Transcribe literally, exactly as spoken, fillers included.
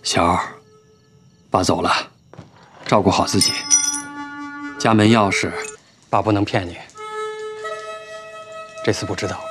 小儿，爸走了，照顾好自己。家门钥匙，爸不能骗你。这次不知道。